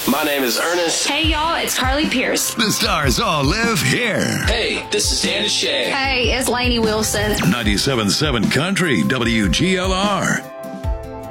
My name is Ernest. Hey, y'all, it's Carly Pierce. The stars all live here. Hey, this is Dan Shay. Hey, it's Lainey Wilson. 97.7 Country, WGLR.